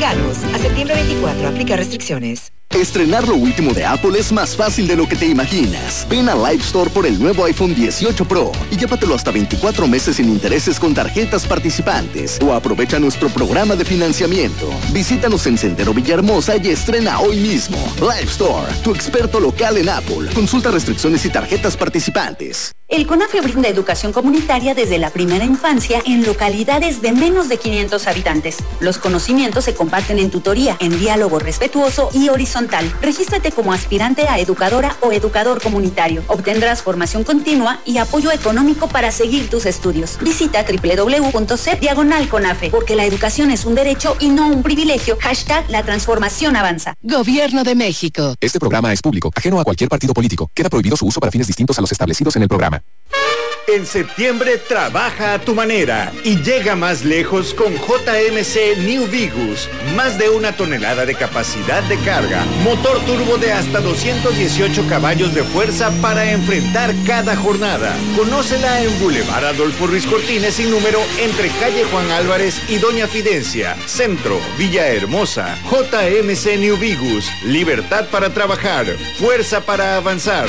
Mexicanos, a septiembre 24, aplica restricciones. Estrenar lo último de Apple es más fácil de lo que te imaginas. Ven a Live Store por el nuevo iPhone 18 Pro y llévatelo hasta 24 meses sin intereses con tarjetas participantes o aprovecha nuestro programa de financiamiento. Visítanos en Sendero Villahermosa y estrena hoy mismo. Live Store, tu experto local en Apple. Consulta restricciones y tarjetas participantes. El CONAFE brinda educación comunitaria desde la primera infancia en localidades de menos de 500 habitantes. Los conocimientos se comparten en tutoría, en diálogo respetuoso y horizontal. Regístrate como aspirante a educadora o educador comunitario. Obtendrás formación continua y apoyo económico para seguir tus estudios. Visita www.cep/CONAFE, porque la educación es un derecho y no un privilegio. #La transformación avanza. Gobierno de México. Este programa es público, ajeno a cualquier partido político. Queda prohibido su uso para fines distintos a los establecidos en el programa. En septiembre trabaja a tu manera y llega más lejos con JMC New Vigus. Más de 1 tonelada de capacidad de carga. Motor turbo de hasta 218 caballos de fuerza para enfrentar cada jornada. Conócela en Boulevard Adolfo Ruiz Cortines sin número entre calle Juan Álvarez y Doña Fidencia. Centro, Villahermosa. JMC New Vigus. Libertad para trabajar. Fuerza para avanzar.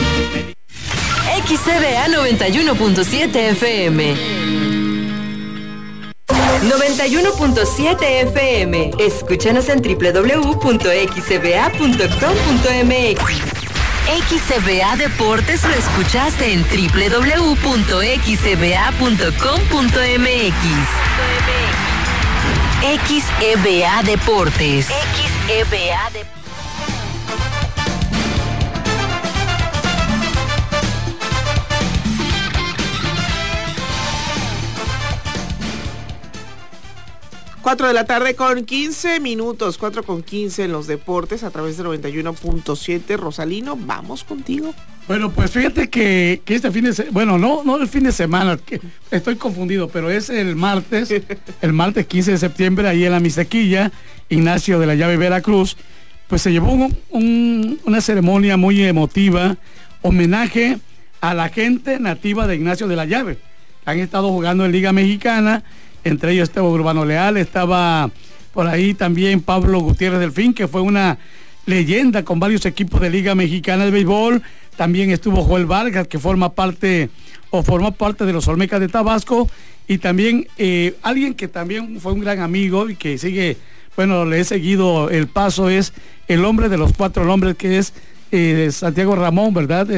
XCBA 91.7 FM. 91.7 FM. Escúchanos en www.xcba.com.mx. XCBA Deportes lo escuchaste en www.xcba.com.mx. XEBA Deportes. XEBA Deportes. Cuatro de la tarde con 15 minutos, 4:15 en los deportes a través de 91.7. Rosalino, vamos contigo. Bueno, pues fíjate que este fin de semana, bueno, no el fin de semana, que estoy confundido, pero es el martes 15 de septiembre, ahí en la Mixtequilla, Ignacio de la Llave, Veracruz, pues se llevó una ceremonia muy emotiva, homenaje a la gente nativa de Ignacio de la Llave. Han estado jugando en Liga Mexicana. Entre ellos estaba Urbano Leal, estaba por ahí también Pablo Gutiérrez Delfín, que fue una leyenda con varios equipos de Liga Mexicana de Béisbol. También estuvo Joel Vargas, que formó parte de los Olmecas de Tabasco. Y también alguien que también fue un gran amigo y que sigue, bueno, le he seguido el paso, es el hombre de los 4 nombres, que es Santiago Ramón, ¿verdad?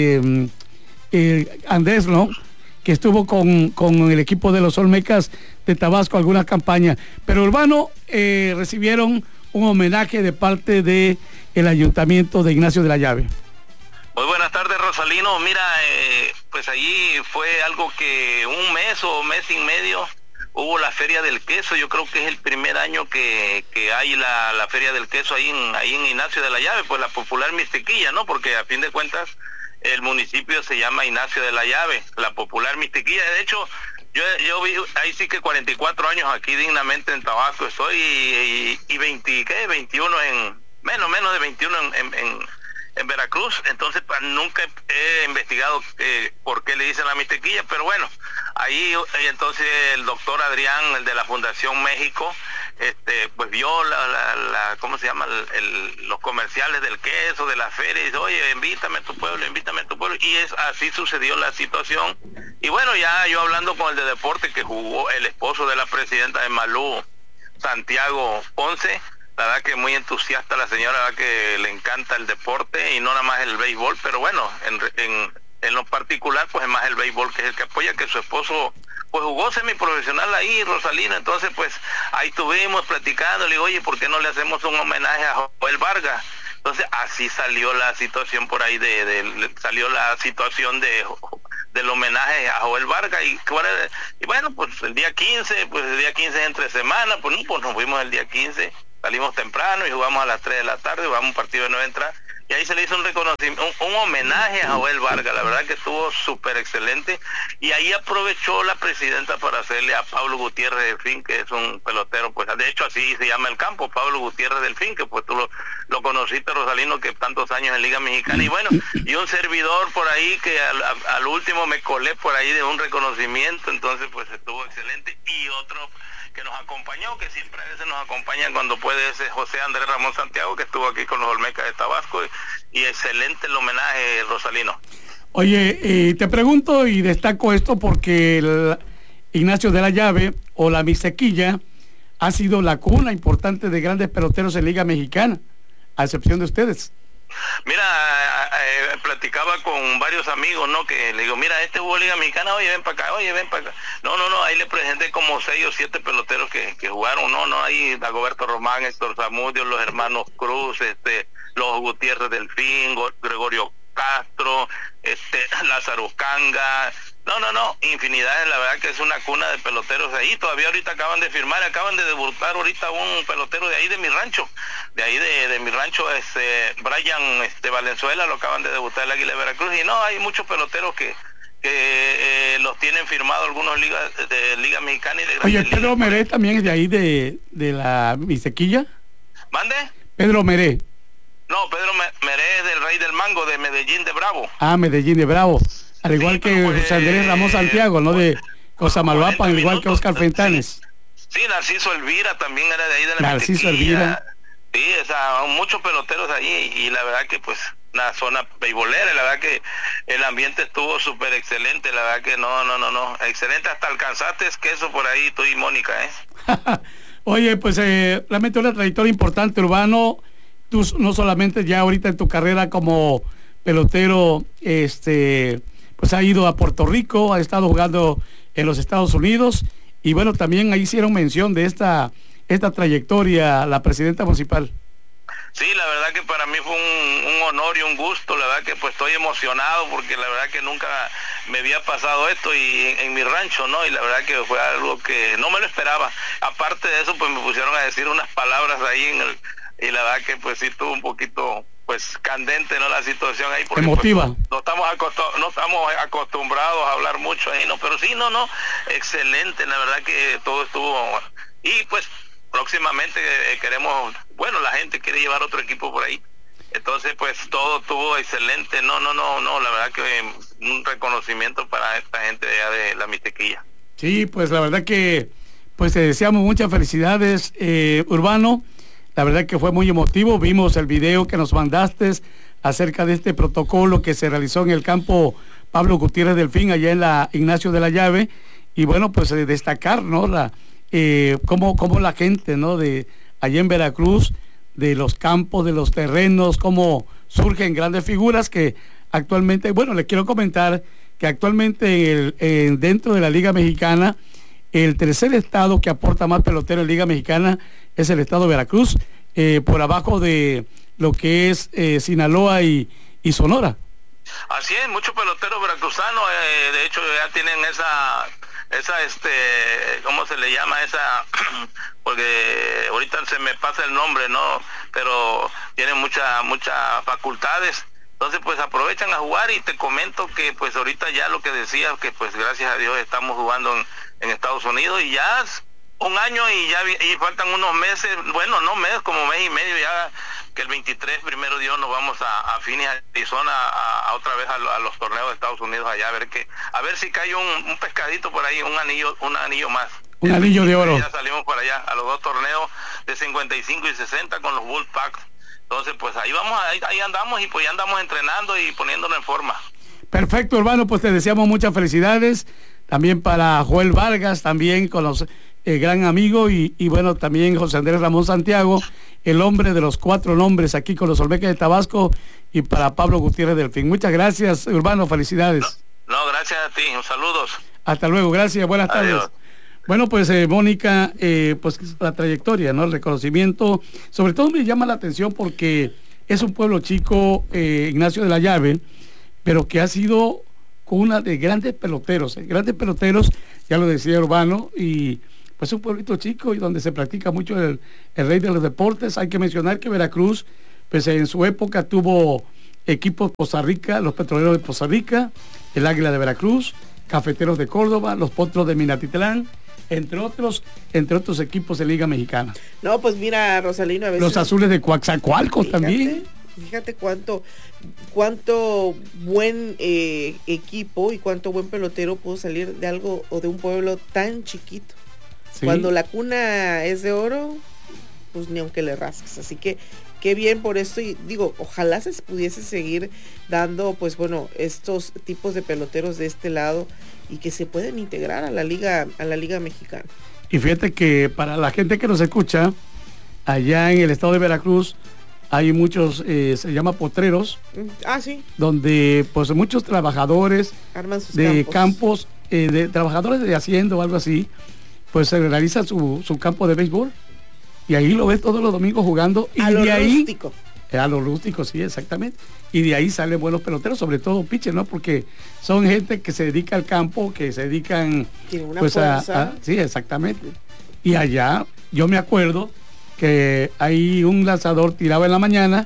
Andrés, ¿no?, que estuvo con el equipo de los Olmecas de Tabasco algunas campañas. Pero Urbano recibieron un homenaje de parte del Ayuntamiento de Ignacio de la Llave. Muy buenas tardes, Rosalino. Mira, pues allí fue algo que un mes o mes y medio hubo la Feria del Queso. Yo creo que es el primer año que hay la Feria del Queso ahí en Ignacio de la Llave, pues la popular Mixtequilla, ¿no? Porque a fin de cuentas el municipio se llama Ignacio de la Llave, la popular Mixtequilla. De hecho, yo vi ahí sí que 44 años aquí dignamente en Tabasco estoy y 21 menos de 21 en Veracruz. Entonces nunca he investigado por qué le dicen la Mixtequilla, pero bueno, ahí entonces el doctor Adrián, el de la Fundación México, pues vio ¿cómo se llama? Los comerciales del queso, de la feria, y dice, oye, invítame a tu pueblo, y así sucedió la situación. Y bueno, ya yo hablando con el de deporte, que jugó el esposo de la presidenta de Malú, Santiago Ponce, la verdad que muy entusiasta la señora, la verdad que le encanta el deporte y no nada más el béisbol, pero bueno, en lo particular pues es más el béisbol, que es el que apoya, que su esposo pues jugó semiprofesional ahí, Rosalino. Entonces pues ahí estuvimos platicando, le digo, oye, ¿por qué no le hacemos un homenaje a Joel Vargas? Entonces así salió la situación por ahí, salió la situación del homenaje a Joel Vargas, y bueno, pues el día 15 es entre semana, pues nos fuimos el día 15, salimos temprano y jugamos a las 3 de la tarde, jugamos un partido de 9 entradas, y ahí se le hizo un reconocimiento, un homenaje a Joel Vargas. La verdad que estuvo súper excelente, y ahí aprovechó la presidenta para hacerle a Pablo Gutiérrez Delfín, que es un pelotero, pues de hecho así se llama el campo, Pablo Gutiérrez Delfín, que pues tú lo conociste, Rosalino, que tantos años en Liga Mexicana, y bueno, y un servidor por ahí que al último me colé por ahí de un reconocimiento. Entonces pues estuvo excelente, nos acompañó, que siempre a veces nos acompaña cuando puede, ese José Andrés Ramón Santiago, que estuvo aquí con los Olmecas de Tabasco, y excelente el homenaje, Rosalino. Oye, te pregunto y destaco esto porque el Ignacio de la Llave o la Mixtequilla ha sido la cuna importante de grandes peloteros en Liga Mexicana, a excepción de ustedes. Mira, platicaba con varios amigos, ¿no? Que le digo, mira, este jugó Liga Mexicana, oye, ven para acá, oye, ven para acá. No, ahí le presenté como 6 o 7 peloteros que jugaron, no, ahí Dagoberto Román, Héctor Zamudio, los hermanos Cruz, los Gutiérrez Delfín, Gregorio Castro, Lázaro Canga, no, infinidades. La verdad que es una cuna de peloteros ahí. Todavía ahorita acaban de debutar ahorita un pelotero de ahí de mi rancho, de mi rancho, Brian Valenzuela, lo acaban de debutar el Águila de Veracruz. Y no, hay muchos peloteros que los tienen firmados algunos de Liga Mexicana y de Grandes Ligas. Oye, Pedro Meré también es de ahí de la Mixtequilla. ¿Mande? Pedro Meré. No, Pedro Meré es del Rey del Mango, de Medellín de Bravo. Ah, Medellín de Bravo. Al igual que José Andrés Ramón Santiago, ¿no? De Cosamaloapan, al igual que Oscar Fentanes. Sí, Narciso Elvira también era de ahí de la Narciso Elvira. Sí, muchos peloteros ahí, y la verdad que pues una zona beisbolera, la verdad que el ambiente estuvo súper excelente, la verdad que no, excelente, hasta alcanzaste queso por ahí tú y Mónica, Oye, pues realmente una trayectoria importante, Urbano. Tú no solamente ya ahorita en tu carrera como pelotero, pues ha ido a Puerto Rico, ha estado jugando en los Estados Unidos, y bueno, también ahí hicieron mención de esta trayectoria la presidenta municipal. Sí, la verdad que para mí fue un honor y un gusto, la verdad que pues estoy emocionado porque la verdad que nunca me había pasado esto y en mi rancho, ¿no? Y la verdad que fue algo que no me lo esperaba. Aparte de eso, pues me pusieron a decir unas palabras ahí y la verdad que pues sí estuvo un poquito pues candente, ¿no? La situación ahí, porque emotiva. Pues, no estamos acostumbrados a hablar mucho ahí, ¿no? Pero sí, no, excelente, la verdad que todo estuvo, y pues próximamente queremos, bueno, la gente quiere llevar otro equipo por ahí, entonces pues todo estuvo excelente, no, la verdad que un reconocimiento para esta gente de allá de la Mixtequilla. Sí, pues la verdad que pues te deseamos muchas felicidades, Urbano. La verdad que fue muy emotivo. Vimos el video que nos mandaste acerca de este protocolo que se realizó en el campo Pablo Gutiérrez Delfín, allá en la Ignacio de la Llave. Y bueno, pues destacar, ¿no? Cómo la gente, ¿no? De allá en Veracruz, de los campos, de los terrenos, cómo surgen grandes figuras que actualmente, bueno, les quiero comentar que actualmente dentro de la Liga Mexicana, el tercer estado que aporta más peloteros en Liga Mexicana es el estado de Veracruz, por abajo de lo que es Sinaloa y Sonora. Así es, muchos peloteros veracruzanos, de hecho ya tienen esa ¿cómo se le llama? Porque ahorita se me pasa el nombre, ¿no? Pero tienen muchas facultades. Entonces pues aprovechan a jugar, y te comento que pues ahorita ya lo que decías, que pues gracias a Dios estamos jugando en Estados Unidos, y ya un año y faltan unos meses, bueno, no meses, como mes y medio ya, que el 23, primero Dios, nos vamos a Phoenix, Arizona, a otra vez a los torneos de Estados Unidos allá, a ver si cae un pescadito por ahí, un anillo más. Un anillo de oro. Ya salimos para allá a los 2 torneos de 55 y 60 con los Bull Packs. Entonces pues ahí andamos, y pues ya andamos entrenando y poniéndonos en forma. Perfecto, Urbano, pues te deseamos muchas felicidades. También para Joel Vargas, también con los gran amigo, y bueno, también José Andrés Ramón Santiago, el hombre de los 4 nombres aquí con los Olmecas de Tabasco, y para Pablo Gutiérrez Delfín. Muchas gracias, Urbano, felicidades. No, gracias a ti, saludos. Hasta luego, gracias, buenas tardes. Bueno, pues Mónica, pues la trayectoria, ¿no? El reconocimiento, sobre todo me llama la atención porque es un pueblo chico, Ignacio de la Llave, pero que ha sido cuna de grandes peloteros, ya lo decía Urbano, y pues un pueblito chico y donde se practica mucho el rey de los deportes. Hay que mencionar que Veracruz, pues en su época tuvo equipos Poza Rica, los Petroleros de Poza Rica, el Águila de Veracruz, Cafeteros de Córdoba, los Potros de Minatitlán, entre otros equipos de Liga Mexicana. No, pues mira, Rosalino, a veces los Azules de Coatzacoalcos también. Fíjate cuánto buen equipo y cuánto buen pelotero pudo salir de algo o de un pueblo tan chiquito. Sí. Cuando la cuna es de oro, pues ni aunque le rasques. Así que qué bien por esto, y digo, ojalá se pudiese seguir dando, pues bueno, estos tipos de peloteros de este lado y que se pueden integrar a la liga mexicana. Y fíjate que para la gente que nos escucha, allá en el estado de Veracruz hay muchos, se llama potreros. Sí. Donde pues muchos trabajadores arman sus de campos, de trabajadores de hacienda o algo así, pues se realiza su campo de béisbol. Y ahí lo ves todos los domingos jugando. Y a lo rústico. A lo rústico, sí, exactamente. Y de ahí salen buenos peloteros, sobre todo pitchers, ¿no? Porque son gente que se dedica al campo, que se dedican pues sí, exactamente. Y allá, yo me acuerdo que ahí un lanzador tiraba en la mañana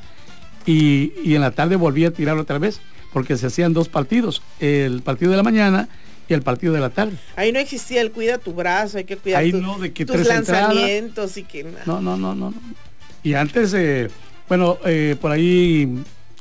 y en la tarde volvía a tirar otra vez, porque se hacían 2 partidos, el partido de la mañana y el partido de la tarde. Ahí no existía el cuida tu brazo, hay que cuidar ahí no, de que tus lanzamientos y que no. Y antes, por ahí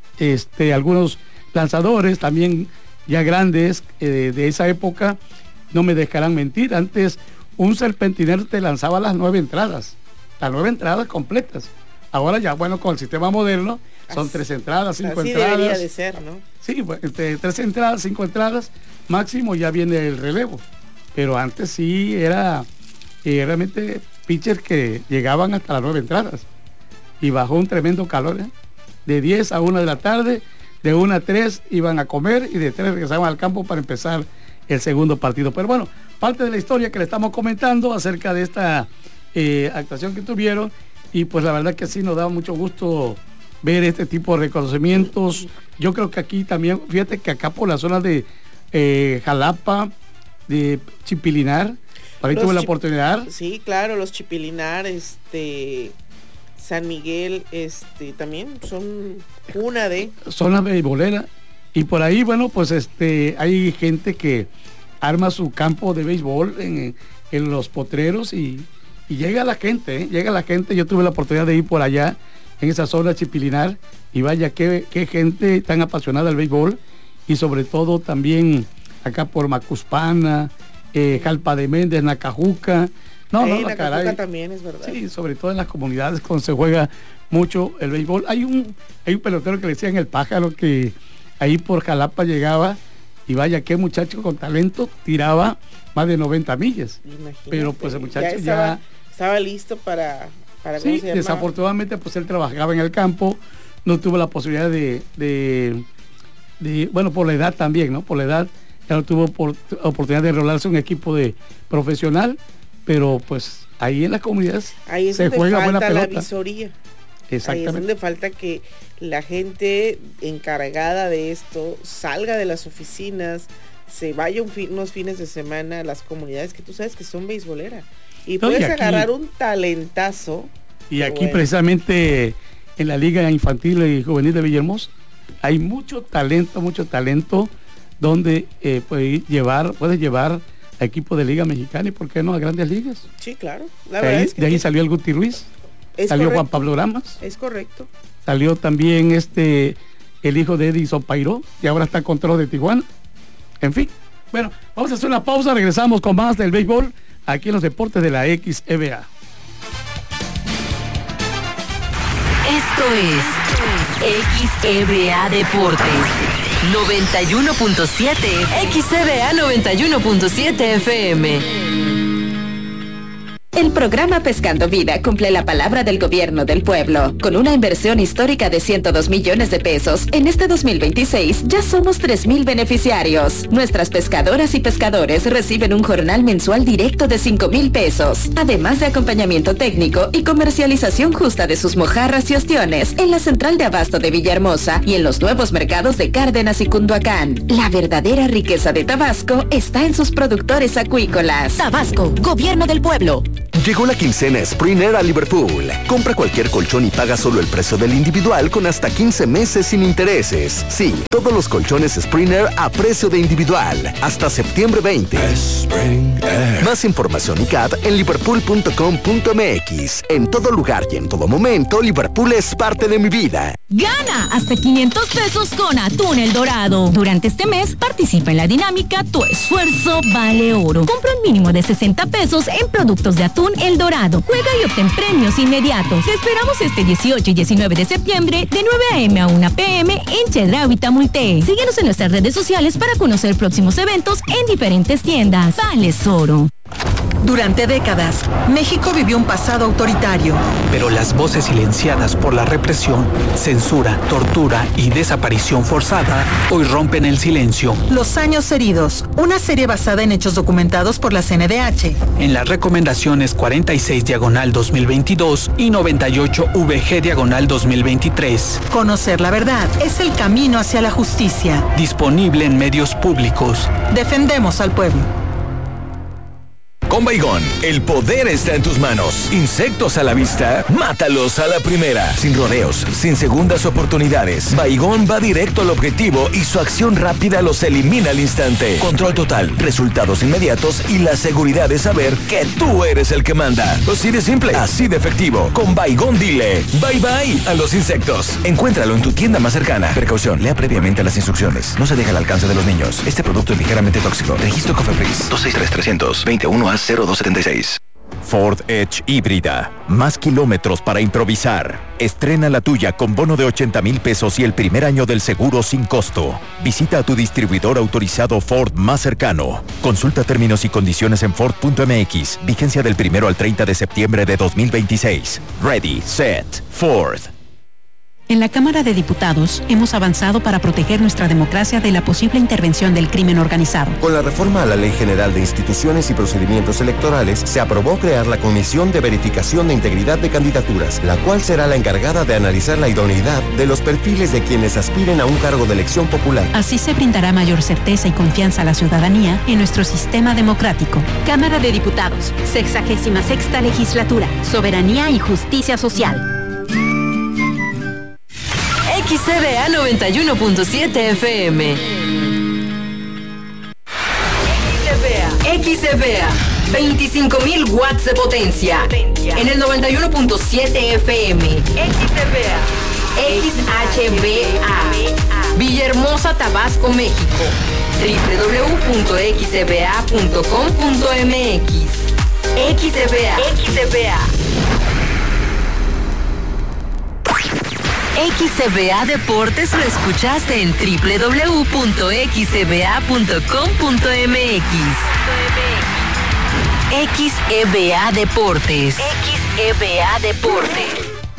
algunos lanzadores también ya grandes de esa época no me dejarán mentir. Antes un serpentinero te lanzaba las 9 entradas completas. Ahora ya, bueno, con el sistema moderno son 3 entradas, 5 entradas. Así debería de ser, ¿no? Sí, entre 3 entradas, 5 entradas, máximo ya viene el relevo. Pero antes sí era realmente pitchers que llegaban hasta las 9 entradas. Y bajo un tremendo calor, de 10 a 1 de la tarde, de 1 a 3 iban a comer y de 3 regresaban al campo para empezar el segundo partido. Pero bueno, parte de la historia que le estamos comentando acerca de esta actuación que tuvieron, y pues la verdad que sí nos da mucho gusto ver este tipo de reconocimientos. Yo creo que aquí también, fíjate que acá por la zona de Jalapa, de Chipilinar, ahí tuve la oportunidad. Sí, claro, los Chipilinar, San Miguel, también son una de zona beisbolera, y por ahí, bueno, pues hay gente que arma su campo de béisbol en los potreros y llega la gente, yo tuve la oportunidad de ir por allá en esa zona Chipilinar, y vaya qué gente tan apasionada al béisbol, y sobre todo también acá por Macuspana, Jalpa de Méndez, Nacajuca. Nacajuca también, es verdad. Sí, sobre todo en las comunidades donde se juega mucho el béisbol. Hay un pelotero que le decían el pájaro, que ahí por Jalapa llegaba, y vaya qué muchacho con talento, tiraba más de 90 millas. Imagínate, pero pues el muchacho ya estaba listo para sí, desafortunadamente pues él trabajaba en el campo, no tuvo la posibilidad de bueno, por la edad también, ¿no? Por la edad ya no tuvo oportunidad de enrolarse en un equipo de profesional, pero pues ahí en las comunidades se juega buena pelota. La visoría. Exactamente. Ahí es donde falta que la gente encargada de esto salga de las oficinas, se vaya unos fines de semana a las comunidades que tú sabes que son beisboleras. Y puedes agarrar un talentazo. Y aquí precisamente en la Liga Infantil y Juvenil de Villahermosa hay mucho talento donde puedes llevar a equipos de Liga Mexicana, y por qué no a Grandes Ligas. Sí, claro. De ahí salió el Guti Ruiz, salió Juan Pablo Ramas. Es correcto. Salió también el hijo de Edison Pairó, y ahora está con Toros de Tijuana. En fin, bueno, vamos a hacer una pausa, regresamos con más del béisbol aquí en los deportes de la XEBA. Esto es XEBA Deportes 91.7 XEBA 91.7 FM. El programa Pescando Vida cumple la palabra del gobierno del pueblo. Con una inversión histórica de 102 millones de pesos, en este 2026 ya somos 3,000 beneficiarios. Nuestras pescadoras y pescadores reciben un jornal mensual directo de 5,000 pesos, además de acompañamiento técnico y comercialización justa de sus mojarras y ostiones en la central de abasto de Villahermosa y en los nuevos mercados de Cárdenas y Cunduacán. La verdadera riqueza de Tabasco está en sus productores acuícolas. Tabasco, gobierno del pueblo. Llegó la quincena Springer a Liverpool. Compra cualquier colchón y paga solo el precio del individual con hasta 15 meses sin intereses. Sí, todos los colchones Springer a precio de individual. Hasta septiembre 20. Más información y CAT en liverpool.com.mx. En todo lugar y en todo momento, Liverpool es parte de mi vida. Gana hasta 500 pesos con Atún El Dorado. Durante este mes, participa en la dinámica Tu Esfuerzo Vale Oro. Compra un mínimo de 60 pesos en productos de Atún El Dorado. Juega y obtén premios inmediatos. Te esperamos este 18 y 19 de septiembre de 9 a.m. a 1 p.m. en Chedraui Tamulte. Síguenos en nuestras redes sociales para conocer próximos eventos en diferentes tiendas. Vales Oro. Durante décadas, México vivió un pasado autoritario. Pero las voces silenciadas por la represión, censura, tortura y desaparición forzada hoy rompen el silencio. Los años heridos, una serie basada en hechos documentados por la CNDH. En las recomendaciones 46/2022 y 98/VG/2023. Conocer la verdad es el camino hacia la justicia. Disponible en medios públicos. Defendemos al pueblo. Con Baygon, el poder está en tus manos. Insectos a la vista, mátalos a la primera. Sin rodeos, sin segundas oportunidades. Baygon va directo al objetivo y su acción rápida los elimina al instante. Control total, resultados inmediatos y la seguridad de saber que tú eres el que manda. Así de simple, así de efectivo. Con Baygon dile bye bye a los insectos. Encuéntralo en tu tienda más cercana. Precaución, lea previamente las instrucciones. No se deja al alcance de los niños. Este producto es ligeramente tóxico. Registro Cofepris 263-300-21A0276. Ford Edge híbrida. Más kilómetros para improvisar. Estrena la tuya con bono de 80,000 pesos y el primer año del seguro sin costo. Visita a tu distribuidor autorizado Ford más cercano. Consulta términos y condiciones en Ford.mx. Vigencia del 1 al 30 de septiembre de 2026. Ready, set, Ford. En la Cámara de Diputados hemos avanzado para proteger nuestra democracia de la posible intervención del crimen organizado. Con la reforma a la Ley General de Instituciones y Procedimientos Electorales, se aprobó crear la Comisión de Verificación de Integridad de Candidaturas, la cual será la encargada de analizar la idoneidad de los perfiles de quienes aspiren a un cargo de elección popular. Así se brindará mayor certeza y confianza a la ciudadanía en nuestro sistema democrático. Cámara de Diputados, 66ª Legislatura, Soberanía y Justicia Social. XCBA 91.7 FM. XCBA 25.000 watts de potencia. En el 91.7 FM. XHBA Villahermosa, Tabasco, México. www.xcba.com.mx. XCBA. XCBA Deportes lo escuchaste en www.xcba.com.mx. XEBA Deportes. XEBA Deportes.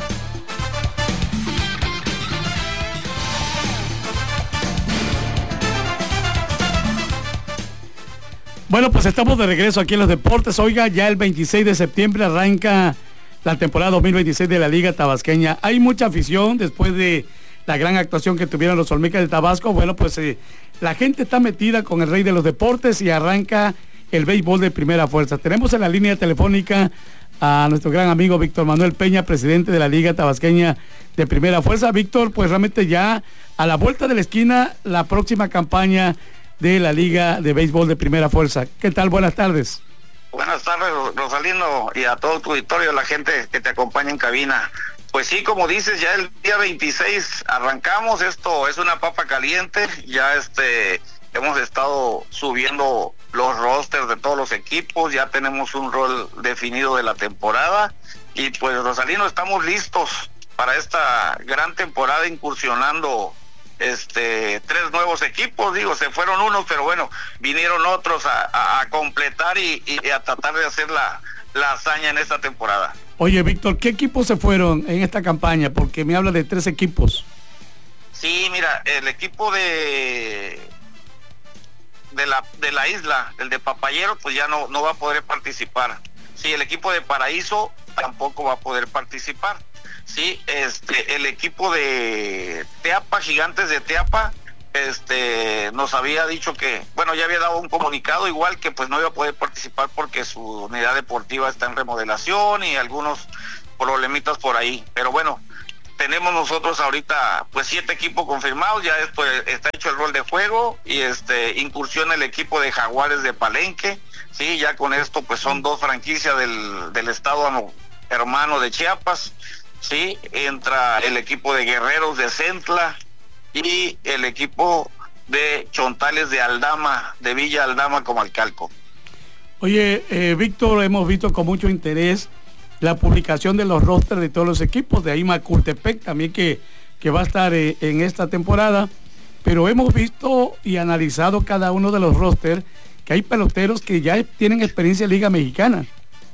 Bueno, pues estamos de regreso aquí en los deportes. Oiga, ya el 26 de septiembre arranca la temporada 2026 de la Liga Tabasqueña. Hay mucha afición después de la gran actuación que tuvieron los Olmecas de Tabasco. Bueno, pues la gente está metida con el rey de los deportes y arranca el béisbol de primera fuerza. Tenemos en la línea telefónica a nuestro gran amigo Víctor Manuel Peña, presidente de la Liga Tabasqueña de primera fuerza. Víctor, pues realmente ya a la vuelta de la esquina la próxima campaña de la Liga de Béisbol de primera fuerza. ¿Qué tal? Buenas tardes. Buenas tardes, Rosalino, y a todo tu auditorio, la gente que te acompaña en cabina. Pues sí, como dices, ya el día 26 arrancamos. Esto es una papa caliente. Ya hemos estado subiendo los rosters de todos los equipos. Ya tenemos un rol definido de la temporada. Y pues, Rosalino, estamos listos para esta gran temporada, incursionando 3 nuevos equipos. Digo, se fueron unos, pero bueno, vinieron otros a completar y a tratar de hacer la hazaña en esta temporada. Oye, Víctor, ¿qué equipos se fueron en esta campaña? Porque me habla de 3 equipos. Sí, mira, el equipo de la isla, el de Papayero, pues ya no va a poder participar. Sí, el equipo de Paraíso tampoco va a poder participar. Sí, el equipo de Teapa, Gigantes de Teapa, nos había dicho que, bueno, ya había dado un comunicado igual que pues no iba a poder participar porque su unidad deportiva está en remodelación y algunos problemitas por ahí. Pero bueno, tenemos nosotros ahorita pues 7 equipos confirmados, ya después está hecho el rol de juego y incursiona el equipo de Jaguares de Palenque, sí, ya con esto pues son 2 franquicias del estado hermano de Chiapas, sí, entra el equipo de Guerreros de Centla y el equipo de Chontales de Aldama, de Villa Aldama Comalcalco. Oye, Víctor, hemos visto con mucho interés la publicación de los rosters de todos los equipos, de ahí Macultepec también que va a estar en esta temporada, pero hemos visto y analizado cada uno de los rosters que hay peloteros que ya tienen experiencia en Liga Mexicana.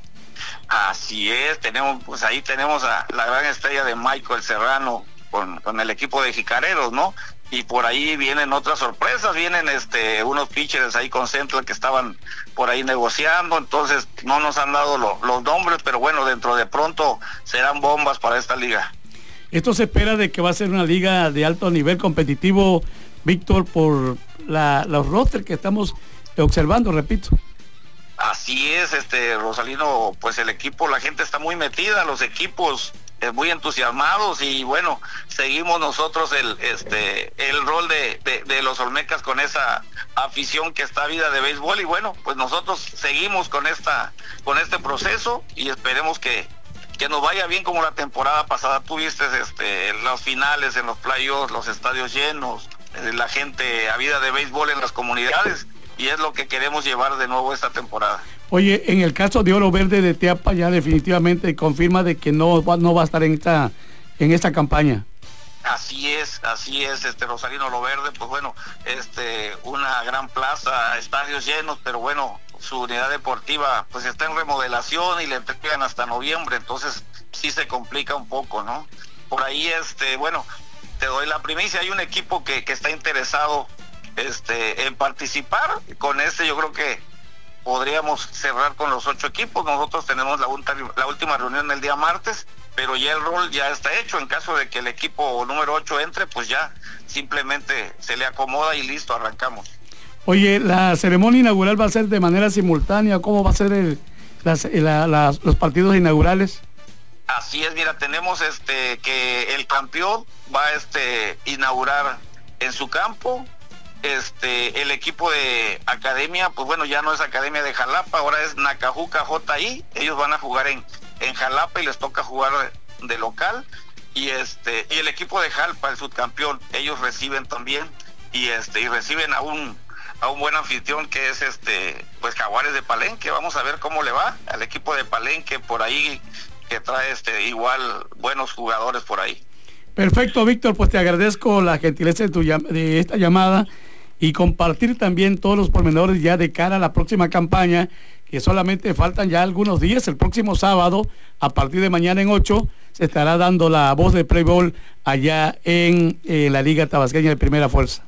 Así es, ahí tenemos a la gran estrella de Michael Serrano con el equipo de Jicareros, ¿no? Y por ahí vienen otras sorpresas, vienen unos pitchers ahí con Central que estaban por ahí negociando, entonces no nos han dado los nombres, pero bueno, dentro de pronto serán bombas para esta liga. Esto se espera de que va a ser una liga de alto nivel competitivo, Víctor, por los rosters que estamos observando, repito. Así es, Rosalino, pues el equipo, la gente está muy metida, los equipos muy entusiasmados y bueno, seguimos nosotros el rol de los Olmecas con esa afición que está vida de béisbol y bueno, pues nosotros seguimos con este proceso y esperemos que nos vaya bien como la temporada pasada. Tú viste los finales en los playoffs, los estadios llenos, la gente a vida de béisbol en las comunidades y es lo que queremos llevar de nuevo esta temporada. Oye, en el caso de Oro Verde de Teapa ya definitivamente confirma de que no va a estar en esta campaña. Así es, Rosalino Oro Verde, pues bueno, una gran plaza, estadios llenos, pero bueno, su unidad deportiva pues está en remodelación y le entregan hasta noviembre, entonces sí se complica un poco, ¿no? Por ahí, bueno, te doy la primicia, hay un equipo que está interesado en participar, con yo creo que podríamos cerrar con los 8 equipos. Nosotros tenemos la última reunión el día martes, pero ya el rol ya está hecho. En caso de que el equipo número 8 entre, pues ya simplemente se le acomoda y listo, arrancamos. Oye, ¿la ceremonia inaugural va a ser de manera simultánea? ¿Cómo va a ser los partidos inaugurales? Así es, mira, tenemos que el campeón va a inaugurar en su campo. El equipo de Academia, pues bueno, ya no es Academia de Jalapa, ahora es Nacajuca JI, ellos van a jugar en Jalapa y les toca jugar de local, y el equipo de Jalpa, el subcampeón, ellos reciben también, y reciben a un buen anfitrión que es pues Jaguares de Palenque. Vamos a ver cómo le va al equipo de Palenque por ahí, que trae igual buenos jugadores por ahí. Perfecto, Víctor, pues te agradezco la gentileza de esta llamada y compartir también todos los pormenores ya de cara a la próxima campaña, que solamente faltan ya algunos días. El próximo sábado, a partir de mañana en 8, se estará dando la voz de Play Ball allá en la Liga Tabasqueña de Primera Fuerza.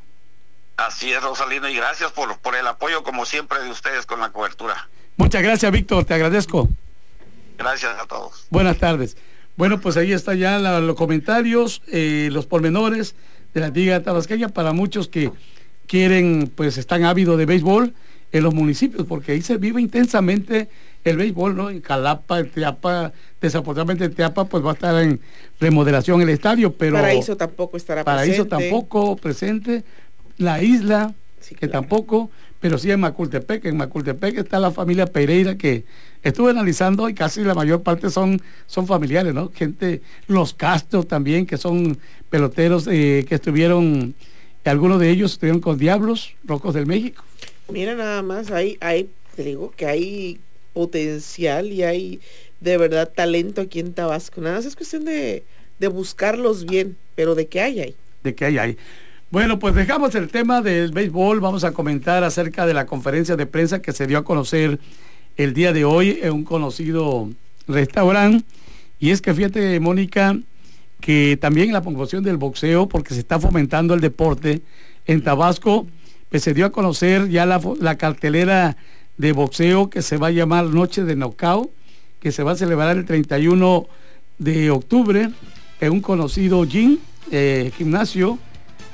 Así es, Rosalino, y gracias por el apoyo, como siempre, de ustedes con la cobertura. Muchas gracias, Víctor, te agradezco. Gracias a todos. Buenas tardes. Bueno, pues ahí está ya los comentarios, los pormenores de la Liga Tabasqueña para muchos que quieren, pues están ávidos de béisbol en los municipios, porque ahí se vive intensamente el béisbol, ¿no? En Jalapa, en Teapa, desafortunadamente en Teapa pues va a estar en remodelación el estadio, pero Paraíso tampoco estará Paraíso tampoco presente, la isla, sí, que claro, tampoco, pero sí en Macultepec. En Macultepec está la familia Pereira, que estuve analizando y casi la mayor parte son familiares, ¿no? Gente, los Castro también, que son peloteros que estuvieron, algunos de ellos estuvieron con Diablos Rojos del México. Mira, nada más, te digo que hay potencial y hay de verdad talento aquí en Tabasco. Nada más es cuestión de buscarlos bien, pero de qué hay. De qué hay. Bueno, pues dejamos el tema del béisbol. Vamos a comentar acerca de la conferencia de prensa que se dio a conocer el día de hoy en un conocido restaurante. Y es que fíjate, Mónica, que también la promoción del boxeo, porque se está fomentando el deporte en Tabasco, pues se dio a conocer ya la cartelera de boxeo que se va a llamar Noche de Knockout, que se va a celebrar el 31 de octubre en un conocido gimnasio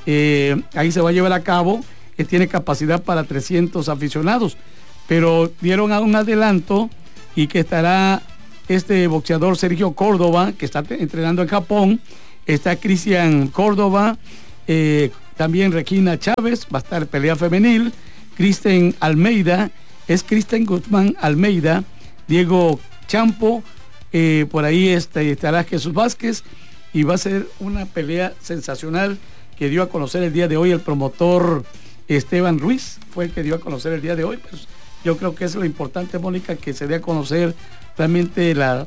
ahí se va a llevar a cabo, que tiene capacidad para 300 aficionados, pero dieron a un adelanto y que estará este boxeador Sergio Córdoba, que está entrenando en Japón, está Cristian Córdoba, también Regina Chávez, va a estar pelea femenil, Kristen Almeida, es Kristen Guzmán Almeida, Diego Champo, por ahí estará Jesús Vázquez, y va a ser una pelea sensacional que dio a conocer el día de hoy el promotor Esteban Ruiz, fue el que dio a conocer el día de hoy. Pues yo creo que es lo importante, Mónica, que se dé a conocer realmente las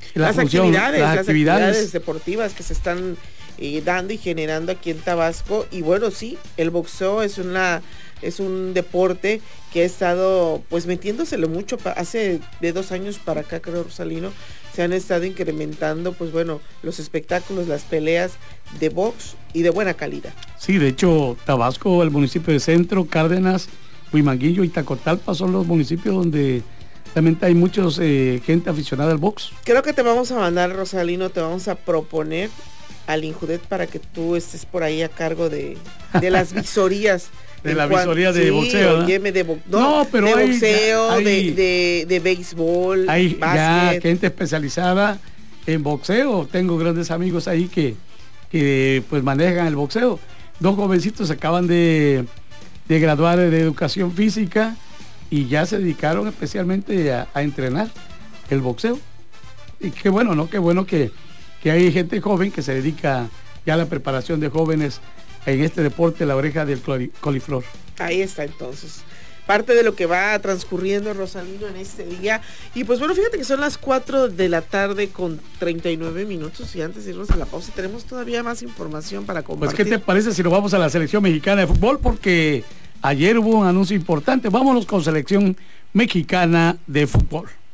actividades deportivas que se están dando y generando aquí en Tabasco. Y bueno, sí, el boxeo es un deporte que ha estado pues metiéndosele mucho. Hace de 2 años para acá, creo, Rosalino, se han estado incrementando pues bueno, los espectáculos, las peleas de box y de buena calidad. Sí, de hecho, Tabasco, el municipio de Centro, Cárdenas, Huimanguillo y Tacotalpa son los municipios donde realmente hay muchos gente aficionada al box. Creo que te vamos a mandar, Rosalino, te vamos a proponer al Injudet para que tú estés por ahí a cargo de las visorías. De la visoría de boxeo, ¿no? Pero de boxeo, de béisbol, hay básquet. Ya gente especializada en boxeo. Tengo grandes amigos ahí que pues manejan el boxeo. 2 jovencitos acaban de graduar de educación física y ya se dedicaron especialmente a entrenar el boxeo. Y qué bueno, ¿no? Qué bueno que hay gente joven que se dedica ya a la preparación de jóvenes en este deporte, la oreja del coliflor. Ahí está entonces. Parte de lo que va transcurriendo, Rosalino, en este día. Y pues bueno, fíjate que son las 4 de la tarde con 39 minutos y antes de irnos a la pausa tenemos todavía más información para compartir. Pues, ¿qué te parece si nos vamos a la selección mexicana de fútbol? Porque ayer hubo un anuncio importante. Vámonos con selección mexicana de fútbol.